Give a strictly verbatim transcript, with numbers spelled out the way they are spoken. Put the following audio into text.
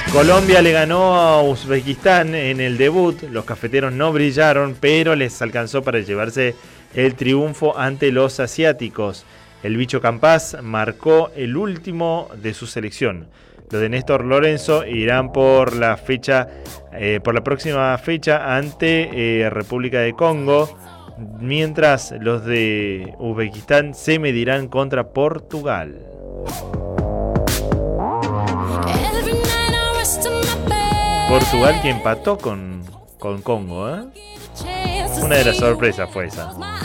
Colombia le ganó a Uzbekistán en el debut. Los cafeteros no brillaron, pero les alcanzó para llevarse el triunfo ante los asiáticos. El bicho Campás marcó el último de su selección. Los de Néstor Lorenzo irán por la fecha, eh, por la próxima fecha ante eh, República de Congo, mientras los de Uzbekistán se medirán contra Portugal. Portugal que empató con, con Congo, ¿eh? Una de las sorpresas fue esa.